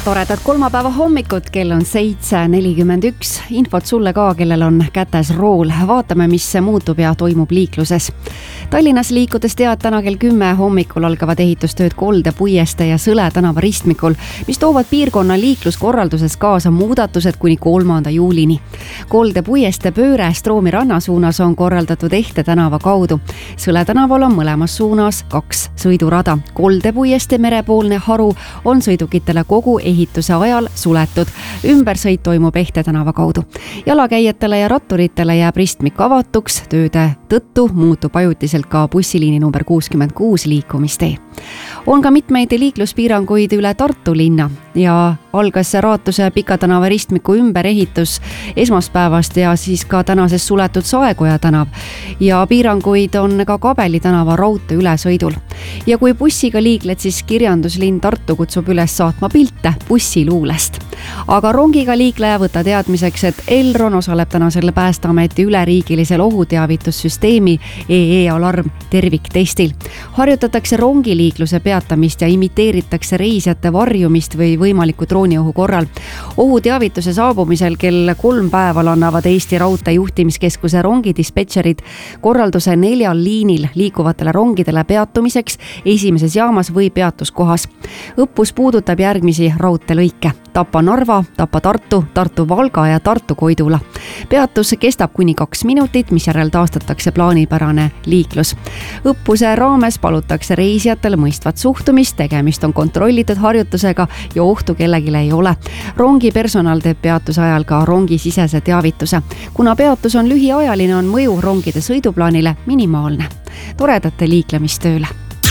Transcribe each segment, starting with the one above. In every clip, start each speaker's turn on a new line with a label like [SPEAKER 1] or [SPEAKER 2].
[SPEAKER 1] Toredad kolmapäeva hommikut, kell on 7:41. Infot sulle ka, kellel on kätes rool. Vaatame, mis muutub ja toimub liikluses. Tallinnas liikudes tead, täna kell 10 hommikul algavad ehitustööd Kolde, Puieste ja Sõle tänava ristmikul, mis toovad piirkonna liikluskorralduses kaasa muudatused kuni 3. juulini. Kolde, Puieste pööre Stroomi ranna suunas on korraldatud Ehte tänava kaudu. Sõle tänaval on mõlemas suunas 2 sõidurada. Kolde, Puieste merepoolne haru on sõidukitele kogu ehituse ajal suletud. Ümbersõit toimub Ehte tänava kaudu. Jalakäijatele ja ratturitele jääb ristmik avatuks. Tööde tõttu muutub ajutiselt ka bussiliini number 66 liikumistee. On ka mitmeid liikluspiiranguid üle Tartu linna ja algas Raatuse Pika tänava ristmiku ümberehitus esmaspäevast ja siis ka tänasest suletud Saekoja tänav. Ja piiranguid on ka Kabeli tänava raudtee ülesõidul. Ja kui bussiga liigled, siis kirjanduslinn Tartu kutsub üles saatma pilte bussiluulest. Aga rongiga liikleja võtta teadmiseks, et Elron osaleb tänasel Päästeameti üleriigilisel ohuteavitussüsteemi EE-alarm terviktestil. Harjutatakse rongiliikluse peatamist ja imiteeritakse reisijate varjumist või võimaliku drooniohu korral. Ohuteavituse saabumisel kell 3 päeval annavad Eesti Raudtee juhtimiskeskuse rongidispetšerid korralduse 4 liinil liikuvatele rongidele peatumiseks esimeses jaamas või peatuskohas. Õppus puudutab järgmisi raudteelõike: Tapa-Narva, Tapa-Tartu, Tartu-Valga ja Tartu-Koidula. Peatus kestab kuni 2 minutit, mis järel taastatakse plaanipärane liiklus. Õppuse raames palutakse reisijatel mõistvat suhtumist, tegemist on kontrollitud harjutusega ja ohtu kellegile ei ole. Rongi personal teeb peatuse ajal ka rongisisese teavituse. Kuna peatus on lühiajaline, on mõju rongide sõiduplaanile minimaalne. Toredate liiklemistööle.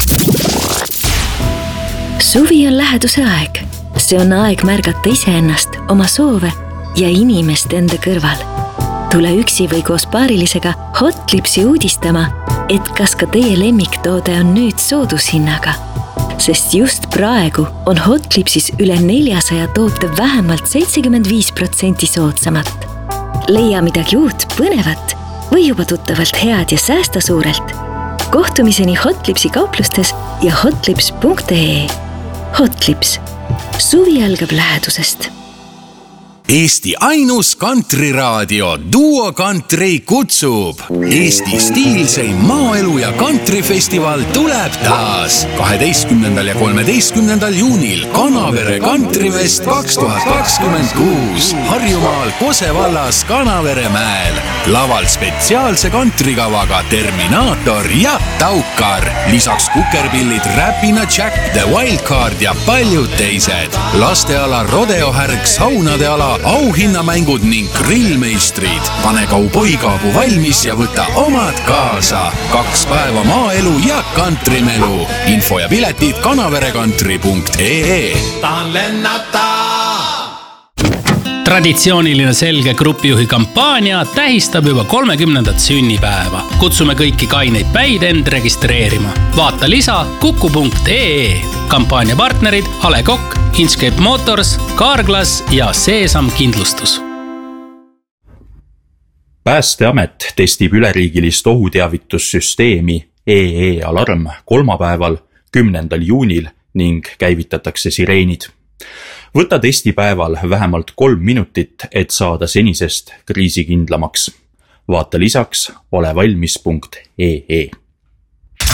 [SPEAKER 2] Suvi on läheduse aeg. See on aeg märgata iseennast, oma soove ja inimest enda kõrval. Tule üksi või koos paarilisega Hotlipsi uudistama, et kas ka teie lemmiktoode on nüüd soodushinnaga. Sest just praegu on Hotlipsis üle 400 toote vähemalt 75% soodsamat. Leia midagi uut, põnevat või juba tuttavalt head ja säästa suurelt. Kohtumiseni Hotlipsi kauplustes ja hotlips.ee. Hotlips. Suvi algab lähedusest.
[SPEAKER 3] Eesti ainus kantriraadio Duo Country kutsub. Eesti stiilseim maaelu ja kantrifestival tuleb taas 12. ja 13. juunil Kanavere Kantrifest 2026 Harjumaal Kose vallas Kanaveremäel. Laval spetsiaalse kantrikavaga Terminaator ja Taukar. Lisaks kukerpillid Räpina Jack, The Wildcard ja paljud teised. Lasteala rodeohärg, saunade ala, auhinnamängud ning grillmeistrid. Pane kauboikaabu valmis ja võta omad kaasa. 2 päeva maaelu ja kantrimelu. Info ja piletid kanaverekantri.ee.
[SPEAKER 4] Tahan lennata!
[SPEAKER 5] Traditsiooniline Selge grupijuhi kampaania tähistab juba 30. sünnipäeva. Kutsume kõiki kaineid päid end registreerima. Vaata lisa kuku.ee. Kampaania partnerid A. Le Coq, Inchcape Motors, Carglass ja Seesam kindlustus.
[SPEAKER 6] Päästeamet testib üleriigilist ohuteavitussüsteemi EE-alarm kolmapäeval 10. juunil ning käivitatakse sireenid. Võta testipäeval vähemalt 3 minutit, et saada senisest kriisikindlamaks. Vaata lisaks olevalmis.ee.